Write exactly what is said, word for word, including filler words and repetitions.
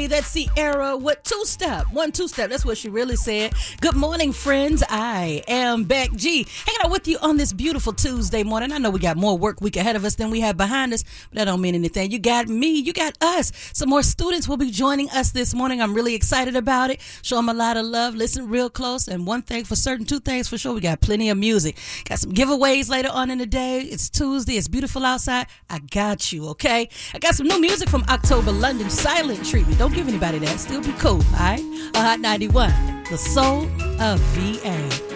that's Sierra with two-step. One two-step. That's what she really said. Good morning, friends. I am Beck G. Hanging out with you on this beautiful Tuesday morning. I know we got more work week ahead of us than we have behind us, but that don't mean anything. You got me. You got us. Some more students will be joining us this morning. I'm really excited about it. Show them a lot of love. Listen real close. And one thing for certain, two things for sure. We got plenty of music. Got some giveaways later on in the day. It's Tuesday. It's beautiful outside. I got you, okay? I got some new music from October London. Silent Treatment. Don't give anybody that. Still be cool, all right? A Hot ninety-one, the soul of V A.